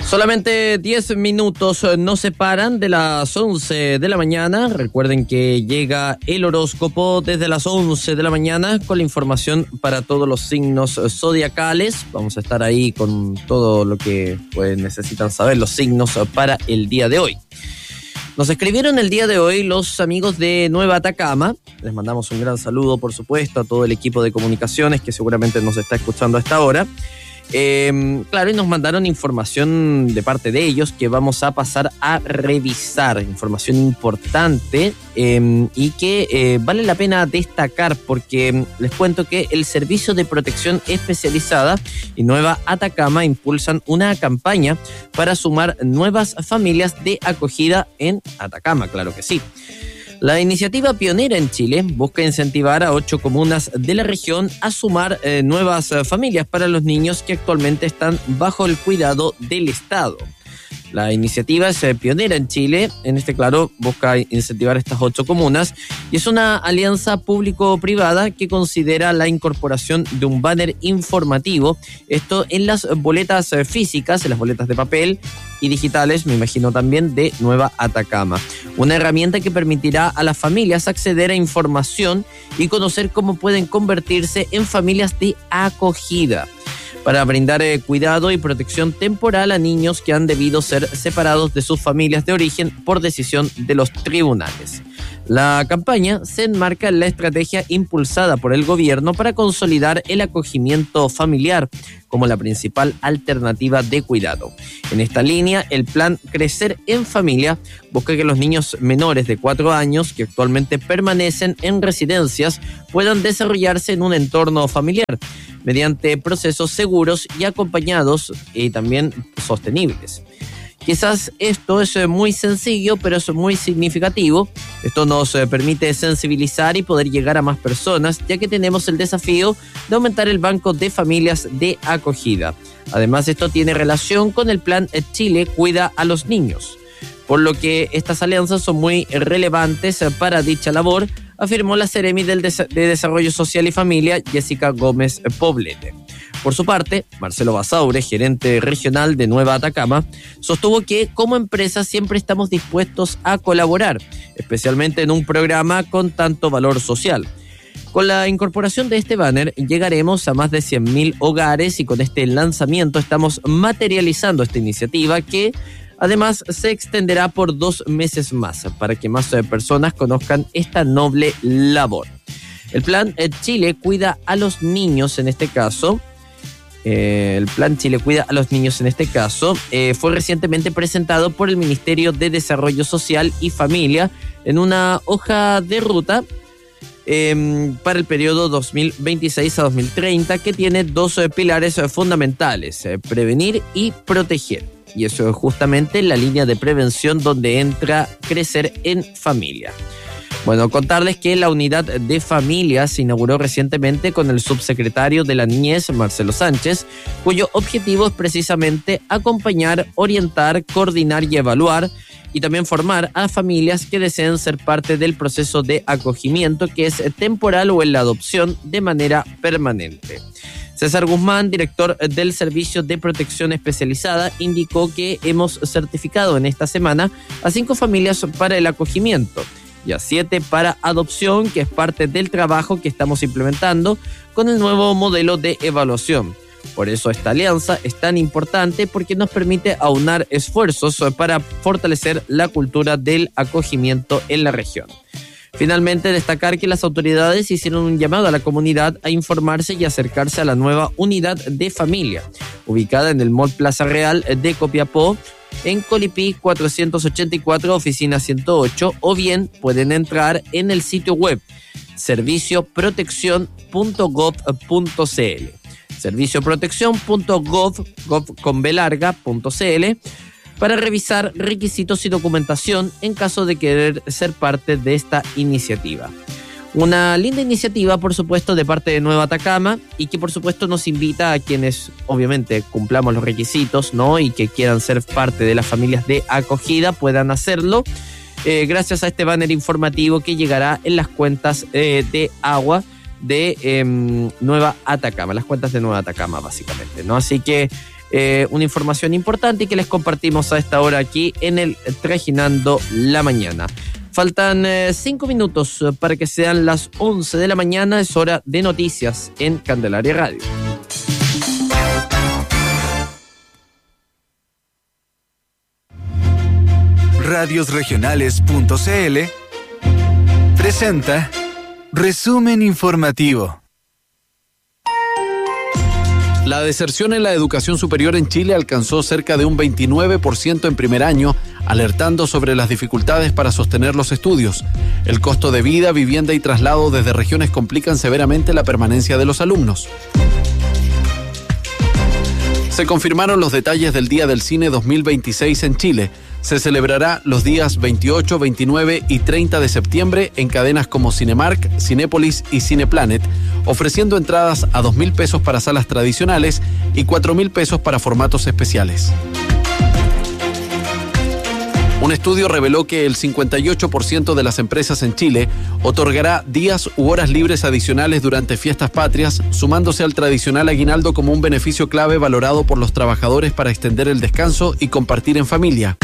Solamente 10 minutos nos separan de las 11 de la mañana. Recuerden que llega el horóscopo desde las 11 de la mañana con la información para todos los signos zodiacales. Vamos a estar ahí con todo lo que necesitan saber los signos para el día de hoy. Nos escribieron el día de hoy los amigos de Nueva Atacama. Les mandamos un gran saludo, por supuesto, a todo el equipo de comunicaciones que seguramente nos está escuchando a esta hora. Claro, y nos mandaron información de parte de ellos que vamos a pasar a revisar, información importante y que vale la pena destacar porque les cuento que el Servicio de Protección Especializada y Nueva Atacama impulsan una campaña para sumar nuevas familias de acogida en Atacama, claro que sí. La iniciativa pionera en Chile busca incentivar a 8 comunas de la región a sumar nuevas familias para los niños que actualmente están bajo el cuidado del Estado. La iniciativa es pionera en Chile, busca incentivar estas 8 comunas y es una alianza público-privada que considera la incorporación de un banner informativo, esto en las boletas físicas, en las boletas de papel y digitales, me imagino también, de Nueva Atacama. Una herramienta que permitirá a las familias acceder a información y conocer cómo pueden convertirse en familias de acogida, para brindar cuidado y protección temporal a niños que han debido ser separados de sus familias de origen por decisión de los tribunales. La campaña se enmarca en la estrategia impulsada por el gobierno para consolidar el acogimiento familiar como la principal alternativa de cuidado. En esta línea, el plan Crecer en Familia busca que los niños menores de 4 años que actualmente permanecen en residencias puedan desarrollarse en un entorno familiar mediante procesos seguros y acompañados y también sostenibles. Quizás esto es muy sencillo, pero es muy significativo. Esto nos permite sensibilizar y poder llegar a más personas, ya que tenemos el desafío de aumentar el banco de familias de acogida. Además, esto tiene relación con el plan Chile Cuida a los Niños, por lo que estas alianzas son muy relevantes para dicha labor, afirmó la Seremi de Desarrollo Social y Familia, Jessica Gómez Poblete. Por su parte, Marcelo Basaure, gerente regional de Nueva Atacama, sostuvo que como empresa siempre estamos dispuestos a colaborar, especialmente en un programa con tanto valor social. Con la incorporación de este banner llegaremos a más de 100.000 hogares y con este lanzamiento estamos materializando esta iniciativa que además se extenderá por 2 meses más para que más personas conozcan esta noble labor. El plan Chile Cuida a los Niños en este caso fue recientemente presentado por el Ministerio de Desarrollo Social y Familia en una hoja de ruta para el periodo 2026 a 2030 que tiene 2 pilares fundamentales, prevenir y proteger. Y eso es justamente la línea de prevención donde entra Crecer en Familia. Bueno, contarles que la unidad de familia se inauguró recientemente con el subsecretario de la Niñez, Marcelo Sánchez, cuyo objetivo es precisamente acompañar, orientar, coordinar y evaluar y también formar a familias que deseen ser parte del proceso de acogimiento que es temporal o en la adopción de manera permanente. César Guzmán, director del Servicio de Protección Especializada, indicó que hemos certificado en esta semana a 5 familias para el acogimiento y a 7 para adopción, que es parte del trabajo que estamos implementando con el nuevo modelo de evaluación. Por eso esta alianza es tan importante porque nos permite aunar esfuerzos para fortalecer la cultura del acogimiento en la región. Finalmente, destacar que las autoridades hicieron un llamado a la comunidad a informarse y acercarse a la nueva unidad de familia, ubicada en el Mall Plaza Real de Copiapó, en Colipí 484, oficina 108, o bien pueden entrar en el sitio web servicioproteccion.gov.cl, servicioproteccion.gov.cl, para revisar requisitos y documentación en caso de querer ser parte de esta iniciativa. Una linda iniciativa, por supuesto, de parte de Nueva Atacama y que, por supuesto, nos invita a quienes, obviamente, cumplamos los requisitos, ¿no? Y que quieran ser parte de las familias de acogida, puedan hacerlo gracias a este banner informativo que llegará en las cuentas de agua de Nueva Atacama, las cuentas de Nueva Atacama, básicamente, ¿no? Así que una información importante y que les compartimos a esta hora aquí en el Trajinando la Mañana. Faltan 5 minutos para que sean las 11 de la mañana. Es hora de noticias en Candelaria Radio. Radiosregionales.cl presenta Resumen Informativo. La deserción en la educación superior en Chile alcanzó cerca de un 29% en primer año, alertando sobre las dificultades para sostener los estudios. El costo de vida, vivienda y traslado desde regiones complican severamente la permanencia de los alumnos. Se confirmaron los detalles del Día del Cine 2026 en Chile. Se celebrará los días 28, 29 y 30 de septiembre en cadenas como Cinemark, Cinépolis y Cineplanet, ofreciendo entradas a 2.000 pesos para salas tradicionales y 4.000 pesos para formatos especiales. Un estudio reveló que el 58% de las empresas en Chile otorgará días u horas libres adicionales durante fiestas patrias, sumándose al tradicional aguinaldo como un beneficio clave valorado por los trabajadores para extender el descanso y compartir en familia.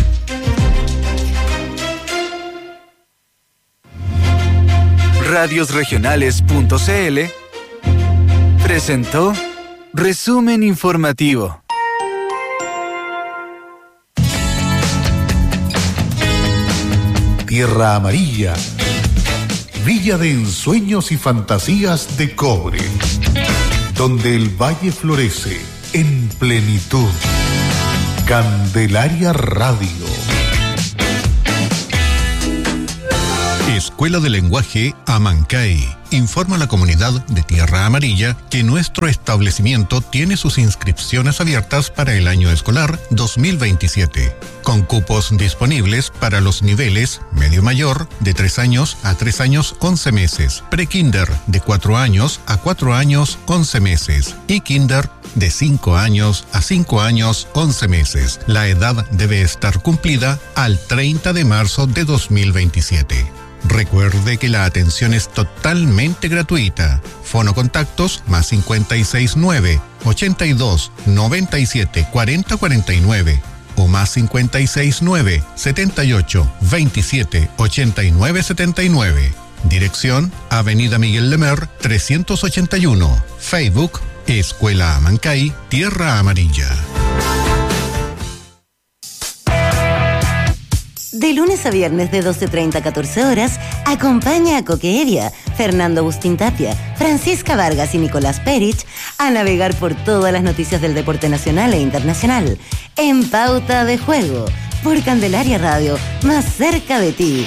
Radiosregionales.cl presentó Resumen Informativo. Tierra Amarilla, villa de ensueños y fantasías de cobre, donde el valle florece en plenitud. Candelaria Radio. Escuela de Lenguaje Amancay informa a la comunidad de Tierra Amarilla que nuestro establecimiento tiene sus inscripciones abiertas para el año escolar 2027, con cupos disponibles para los niveles medio mayor de 3 años a 3 años 11 meses, prekinder de 4 años a 4 años 11 meses y kinder de 5 años a 5 años 11 meses. La edad debe estar cumplida al 30 de marzo de 2027. Recuerde que la atención es totalmente gratuita. Fono contactos más 569 82 97 40 49 o más 569 78 27 89 79. Dirección Avenida Miguel Lemer 381. Facebook Escuela Amancay Tierra Amarilla. De lunes a viernes de 12:30 a 14 horas, acompaña a Coqueeria, Fernando Agustín Tapia, Francisca Vargas y Nicolás Perich a navegar por todas las noticias del deporte nacional e internacional. En Pauta de Juego, por Candelaria Radio, más cerca de ti.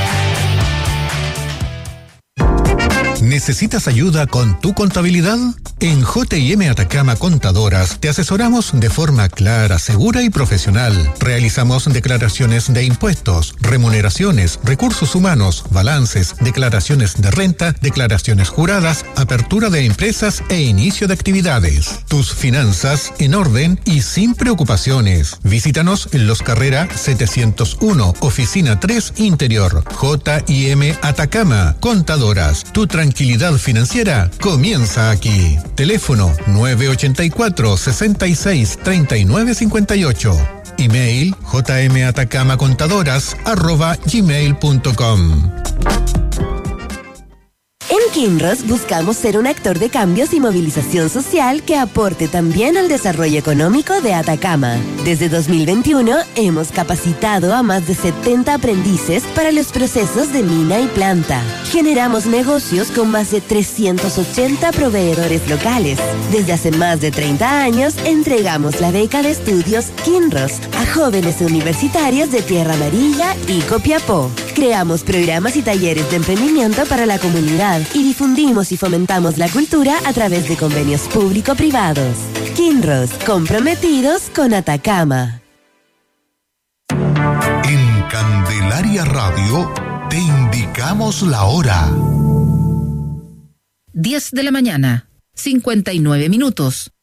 ¿Necesitas ayuda con tu contabilidad? En J&M Atacama Contadoras te asesoramos de forma clara, segura y profesional. Realizamos declaraciones de impuestos, remuneraciones, recursos humanos, balances, declaraciones de renta, declaraciones juradas, apertura de empresas e inicio de actividades. Tus finanzas en orden y sin preocupaciones. Visítanos en Los Carrera 701, Oficina 3 Interior. J&M Atacama Contadoras. Tu tranquilidad financiera comienza aquí. Teléfono 984 66 39 58. Email jmatacamacontadoras@gmail.com. En Kinross buscamos ser un actor de cambios y movilización social que aporte también al desarrollo económico de Atacama. Desde 2021 hemos capacitado a más de 70 aprendices para los procesos de mina y planta. Generamos negocios con más de 380 proveedores locales. Desde hace más de 30 años entregamos la beca de estudios Kinross a jóvenes universitarios de Tierra Amarilla y Copiapó. Creamos programas y talleres de emprendimiento para la comunidad y difundimos y fomentamos la cultura a través de convenios público-privados. Kinross, comprometidos con Atacama. En Candelaria Radio te indicamos la hora. 10 de la mañana, 59 minutos.